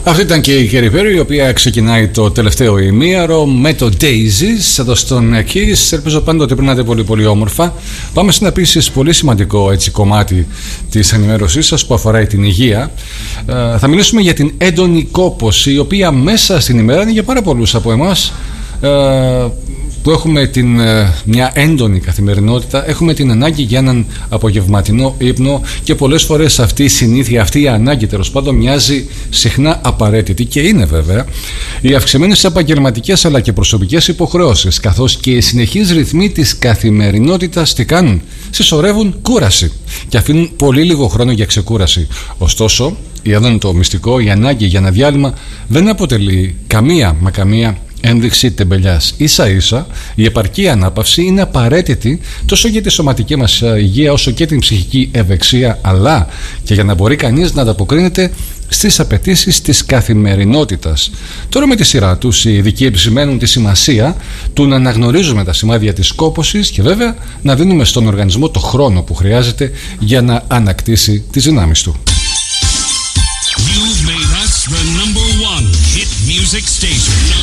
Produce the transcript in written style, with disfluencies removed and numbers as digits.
Αυτή ήταν και η Katy Perry, η οποία ξεκινάει το τελευταίο ημίωρο με το Daisies εδώ στον Kiss. Ελπίζω πάντοτε ότι περνάτε πολύ πολύ όμορφα. Πάμε σε ένα επίσης πολύ σημαντικό κομμάτι της ενημέρωσής σας που αφορά την υγεία. Θα μιλήσουμε για την έντονη κόπωση, η οποία μέσα στην ημέρα είναι για πάρα πολλούς από εμάς που έχουμε μια έντονη καθημερινότητα, έχουμε την ανάγκη για έναν απογευματινό ύπνο και πολλές φορές αυτή η συνήθεια, αυτή η ανάγκη τέλος πάντων μοιάζει συχνά απαραίτητη και είναι βέβαια. Οι αυξημένες επαγγελματικές αλλά και προσωπικές υποχρεώσεις καθώς και οι συνεχείς ρυθμοί της καθημερινότητας τι κάνουν? Συσσωρεύουν κούραση και αφήνουν πολύ λίγο χρόνο για ξεκούραση. Ωστόσο, εδώ είναι το μυστικό, η ανάγκη για ένα διάλειμμα δεν αποτελεί καμία ένδειξη τεμπελιάς. Ίσα ίσα η επαρκή ανάπαυση είναι απαραίτητη τόσο για τη σωματική μας υγεία όσο και την ψυχική ευεξία, αλλά και για να μπορεί κανείς να ανταποκρίνεται στις απαιτήσεις της καθημερινότητας. Τώρα με τη σειρά τους οι ειδικοί επισημαίνουν τη σημασία του να αναγνωρίζουμε τα σημάδια της κόπωσης και βέβαια να δίνουμε στον οργανισμό το χρόνο που χρειάζεται για να ανακτήσει τις δυνάμεις του. You've made us the number one hit music station.